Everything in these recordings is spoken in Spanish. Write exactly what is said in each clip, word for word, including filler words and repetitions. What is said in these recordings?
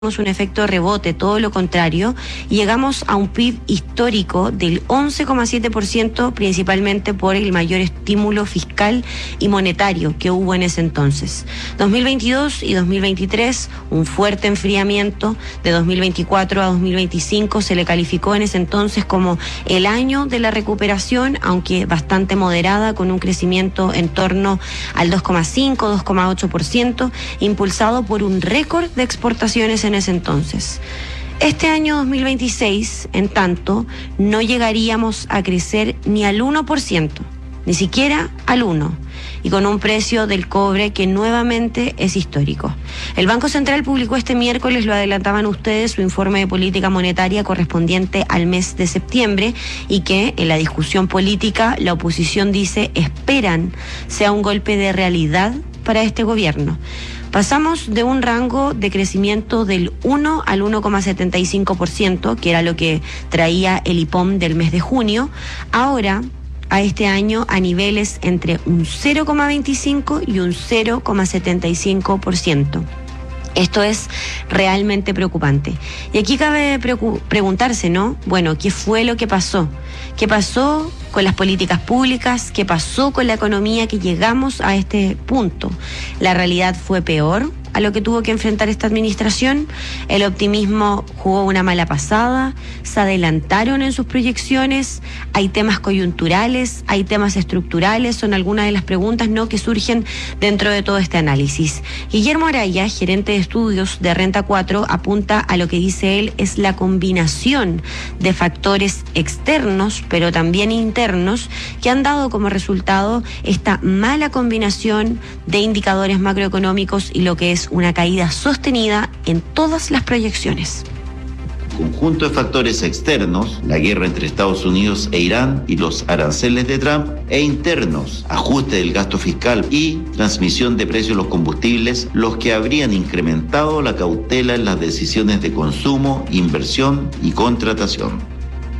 un efecto rebote, todo lo contrario, y llegamos a un P I B histórico del once coma siete por ciento, principalmente por el mayor estímulo fiscal y monetario que hubo en ese entonces. dos mil veintidós y dos mil veintitrés, un fuerte enfriamiento. De dos mil veinticuatro a dos mil veinticinco se le calificó en ese entonces como el año de la recuperación, aunque bastante moderada, con un crecimiento en torno al dos coma cinco, dos coma ocho por ciento, impulsado por un récord de exportaciones en en ese entonces. Este año dos mil veintiséis, en tanto, no llegaríamos a crecer ni al uno por ciento, ni siquiera al uno por ciento, y con un precio del cobre que nuevamente es histórico. El Banco Central publicó este miércoles, lo adelantaban ustedes, su informe de política monetaria correspondiente al mes de septiembre, y que en la discusión política la oposición dice esperan sea un golpe de realidad para este gobierno. Pasamos de un rango de crecimiento del uno al uno coma setenta y cinco por ciento, que era lo que traía el I P O M del mes de junio, ahora a este año a niveles entre un cero coma veinticinco y un cero coma setenta y cinco por ciento. Esto es realmente preocupante. Y aquí cabe preguntarse, ¿no? Bueno, ¿qué fue lo que pasó? ¿Qué pasó con las políticas públicas? ¿Qué pasó con la economía que llegamos a este punto? ¿La realidad fue peor a lo que tuvo que enfrentar esta administración? ¿El optimismo jugó una mala pasada? ¿Se adelantaron en sus proyecciones? ¿Hay temas coyunturales? ¿Hay temas estructurales? Son algunas de las preguntas, ¿no?, que surgen dentro de todo este análisis. Guillermo Araya, gerente de estudios de Renta cuatro, apunta a lo que dice él es la combinación de factores externos, pero también internos, que han dado como resultado esta mala combinación de indicadores macroeconómicos y lo que es una caída sostenida en todas las proyecciones. Conjunto de factores externos, la guerra entre Estados Unidos e Irán y los aranceles de Trump, e internos, ajuste del gasto fiscal y transmisión de precios de los combustibles, los que habrían incrementado la cautela en las decisiones de consumo, inversión y contratación.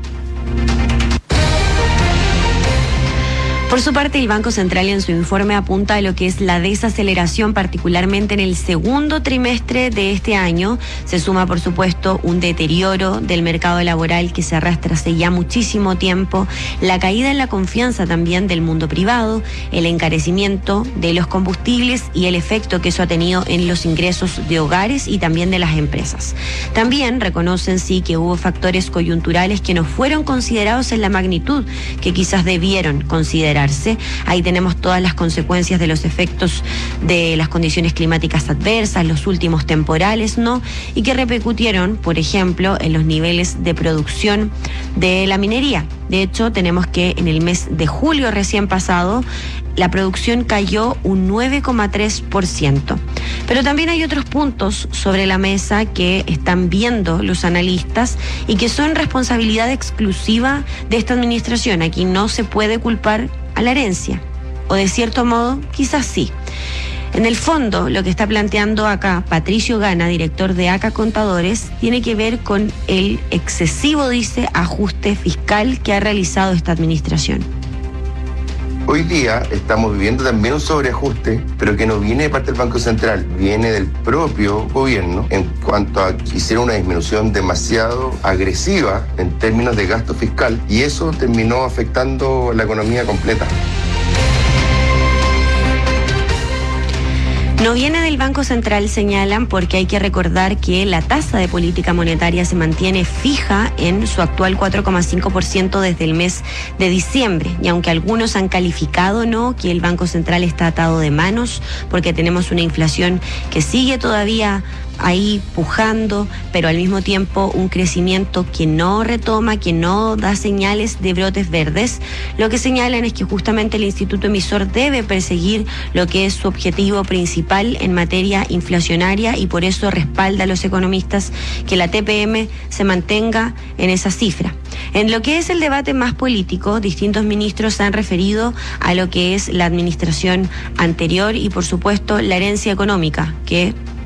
Por su parte, el Banco Central en su informe apunta a lo que es la desaceleración, particularmente en el segundo trimestre de este año. Se suma, por supuesto, un deterioro del mercado laboral que se arrastra hace ya muchísimo tiempo, la caída en la confianza también del mundo privado, el encarecimiento de los combustibles y el efecto que eso ha tenido en los ingresos de hogares y también de las empresas. También reconocen, sí, que hubo factores coyunturales que no fueron considerados en la magnitud que quizás debieron considerar. Ahí tenemos todas las consecuencias de los efectos de las condiciones climáticas adversas, los últimos temporales, ¿no? Y que repercutieron, por ejemplo, en los niveles de producción de la minería. De hecho, tenemos que en el mes de julio recién pasado, la producción cayó un nueve coma tres por ciento. Pero también hay otros puntos sobre la mesa que están viendo los analistas y que son responsabilidad exclusiva de esta administración. Aquí no se puede culpar a la herencia, o de cierto modo, quizás sí. En el fondo, lo que está planteando acá Patricio Gana, director de A C A Contadores, tiene que ver con el excesivo, dice, ajuste fiscal que ha realizado esta administración. Hoy día estamos viviendo también un sobreajuste, pero que no viene de parte del Banco Central, viene del propio gobierno en cuanto a que hicieron una disminución demasiado agresiva en términos de gasto fiscal, y eso terminó afectando la economía completa. No viene del Banco Central, señalan, porque hay que recordar que la tasa de política monetaria se mantiene fija en su actual cuatro coma cinco por ciento desde el mes de diciembre. Y aunque algunos han calificado, ¿no?, que el Banco Central está atado de manos porque tenemos una inflación que sigue todavía ahí pujando, pero al mismo tiempo un crecimiento que no retoma, que no da señales de brotes verdes, lo que señalan es que justamente el Instituto Emisor debe perseguir lo que es su objetivo principal en materia inflacionaria, y por eso respalda a los economistas que la T P M se mantenga en esa cifra. En lo que es el debate más político, distintos ministros se han referido a lo que es la administración anterior y, por supuesto, la herencia económica que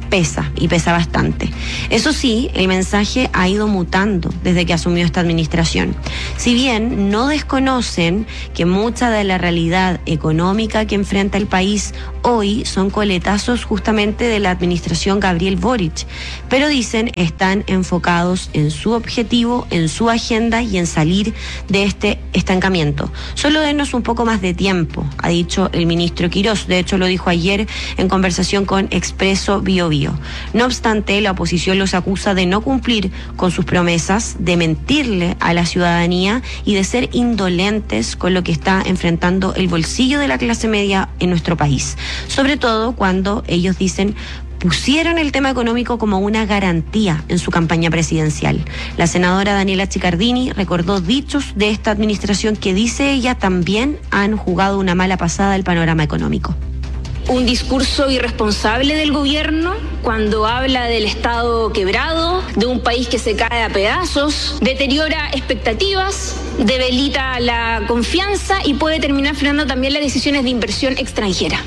pesa y pesa bastante. Eso sí, el mensaje ha ido mutando desde que asumió esta administración. Si bien no desconocen que mucha de la realidad económica que enfrenta el país hoy son coletazos justamente de la administración Gabriel Boric, pero dicen están enfocados en su objetivo, en su agenda y en salir de este estancamiento. Solo denos un poco más de tiempo, ha dicho el ministro Quirós. De hecho, lo dijo ayer en conversación con Expreso Bio Bio. No obstante, la oposición los acusa de no cumplir con sus promesas, de mentirle a la ciudadanía y de ser indolentes con lo que está enfrentando el bolsillo de la clase media en nuestro país. Sobre todo cuando ellos dicen pusieron el tema económico como una garantía en su campaña presidencial. La senadora Daniela Chiccardini recordó dichos de esta administración que, dice ella, también han jugado una mala pasada al panorama económico. Un discurso irresponsable del gobierno cuando habla del Estado quebrado, de un país que se cae a pedazos, deteriora expectativas, debilita la confianza y puede terminar frenando también las decisiones de inversión extranjera.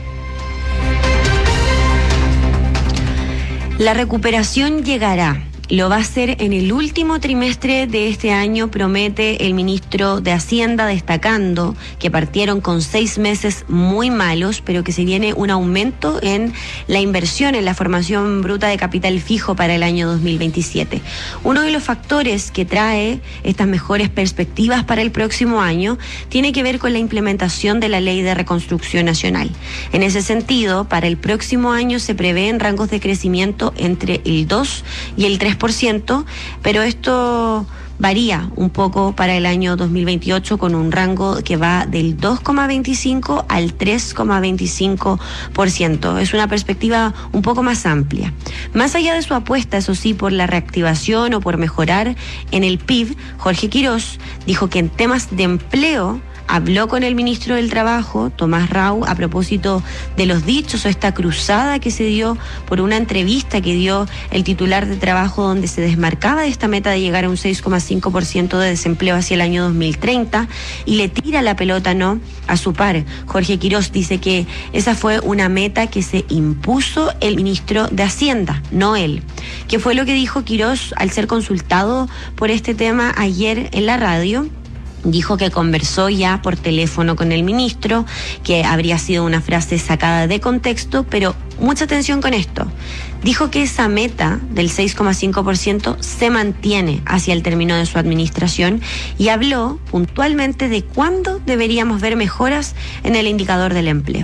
La recuperación llegará. Lo va a hacer en el último trimestre de este año, promete el ministro de Hacienda, destacando que partieron con seis meses muy malos, pero que se viene un aumento en la inversión en la formación bruta de capital fijo para el año dos mil veintisiete. Uno de los factores que trae estas mejores perspectivas para el próximo año tiene que ver con la implementación de la Ley de Reconstrucción Nacional. En ese sentido, para el próximo año se prevén rangos de crecimiento entre el dos y el tres por ciento, pero esto varía un poco para el año dos mil veintiocho con un rango que va del dos coma veinticinco al tres coma veinticinco por ciento. Es una perspectiva un poco más amplia. Más allá de su apuesta, eso sí, por la reactivación o por mejorar en el P I B, Jorge Quirós dijo que en temas de empleo habló con el ministro del Trabajo, Tomás Rau, a propósito de los dichos o esta cruzada que se dio por una entrevista que dio el titular de Trabajo, donde se desmarcaba de esta meta de llegar a un seis coma cinco por ciento de desempleo hacia el año dos mil treinta, y le tira la pelota no a su par. Jorge Quirós dice que esa fue una meta que se impuso el ministro de Hacienda, no él. ¿Qué fue lo que dijo Quirós al ser consultado por este tema ayer en la radio? Dijo que conversó ya por teléfono con el ministro, que habría sido una frase sacada de contexto, pero mucha atención con esto. Dijo que esa meta del seis coma cinco por ciento se mantiene hacia el término de su administración y habló puntualmente de cuándo deberíamos ver mejoras en el indicador del empleo.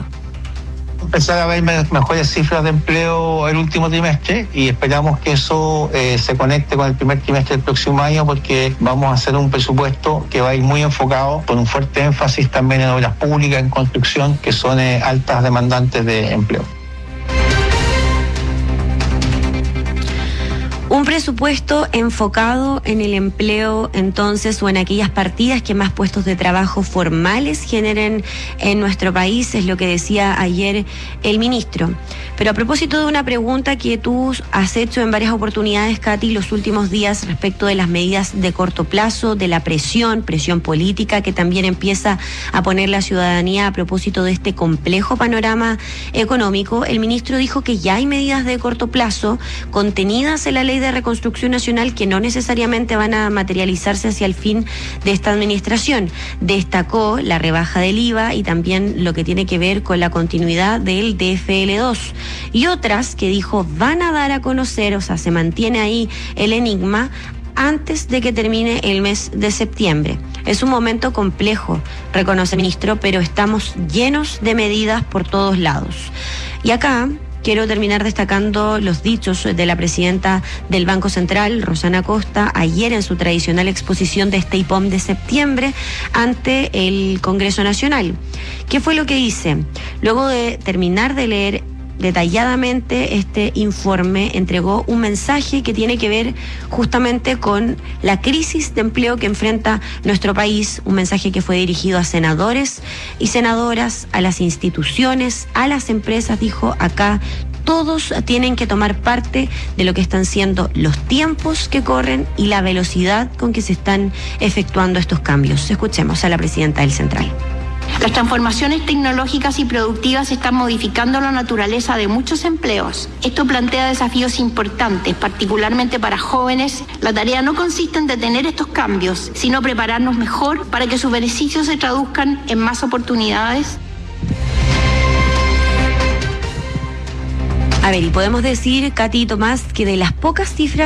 Empezar a ver mejores cifras de empleo el último trimestre y esperamos que eso eh, se conecte con el primer trimestre del próximo año, porque vamos a hacer un presupuesto que va a ir muy enfocado con un fuerte énfasis también en obras públicas, en construcción, que son eh, altas demandantes de empleo. Un presupuesto enfocado en el empleo, entonces, o en aquellas partidas que más puestos de trabajo formales generen en nuestro país, es lo que decía ayer el ministro. Pero a propósito de una pregunta que tú has hecho en varias oportunidades, Katy, los últimos días respecto de las medidas de corto plazo, de la presión, presión política que también empieza a poner la ciudadanía a propósito de este complejo panorama económico, el ministro dijo que ya hay medidas de corto plazo contenidas en la Ley de Reconstrucción Nacional que no necesariamente van a materializarse hacia el fin de esta administración. Destacó la rebaja del I V A y también lo que tiene que ver con la continuidad del D F L dos. Y otras que dijo van a dar a conocer, o sea, se mantiene ahí el enigma antes de que termine el mes de septiembre. Es un momento complejo, reconoce el ministro, pero estamos llenos de medidas por todos lados. Y acá quiero terminar destacando los dichos de la presidenta del Banco Central, Rosana Costa, ayer en su tradicional exposición de este I P O M de septiembre ante el Congreso Nacional. ¿Qué fue lo que dice? Luego de terminar de leer detalladamente este informe, entregó un mensaje que tiene que ver justamente con la crisis de empleo que enfrenta nuestro país, un mensaje que fue dirigido a senadores y senadoras, a las instituciones, a las empresas. Dijo acá: todos tienen que tomar parte de lo que están siendo los tiempos que corren y la velocidad con que se están efectuando estos cambios. Escuchemos a la presidenta del Central. Las transformaciones tecnológicas y productivas están modificando la naturaleza de muchos empleos. Esto plantea desafíos importantes, particularmente para jóvenes. La tarea no consiste en detener estos cambios, sino prepararnos mejor para que sus beneficios se traduzcan en más oportunidades. A ver, y podemos decir, Katy y Tomás, que de las pocas cifras